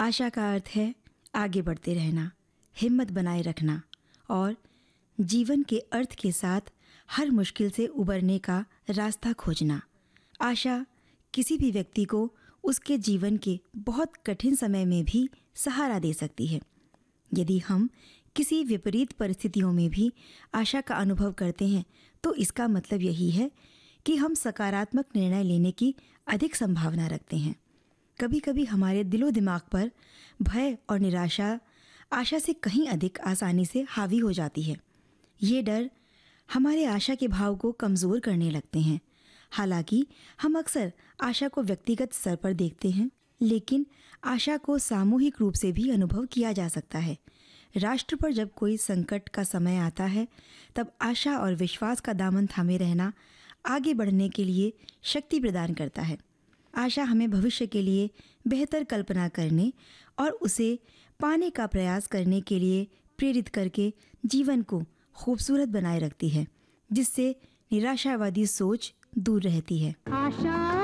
आशा का अर्थ है आगे बढ़ते रहना, हिम्मत बनाए रखना और जीवन के अर्थ के साथ हर मुश्किल से उबरने का रास्ता खोजना। आशा किसी भी व्यक्ति को उसके जीवन के बहुत कठिन समय में भी सहारा दे सकती है। यदि हम किसी विपरीत परिस्थितियों में भी आशा का अनुभव करते हैं तो इसका मतलब यही है कि हम सकारात्मक निर्णय लेने की अधिक संभावना रखते हैं। कभी कभी हमारे दिलो दिमाग पर भय और निराशा आशा से कहीं अधिक आसानी से हावी हो जाती है। ये डर हमारे आशा के भाव को कमज़ोर करने लगते हैं। हालांकि हम अक्सर आशा को व्यक्तिगत स्तर पर देखते हैं, लेकिन आशा को सामूहिक रूप से भी अनुभव किया जा सकता है। राष्ट्र पर जब कोई संकट का समय आता है, तब आशा और विश्वास का दामन थामे रहना आगे बढ़ने के लिए शक्ति प्रदान करता है। आशा हमें भविष्य के लिए बेहतर कल्पना करने और उसे पाने का प्रयास करने के लिए प्रेरित करके जीवन को खूबसूरत बनाए रखती है, जिससे निराशावादी सोच दूर रहती है। आशा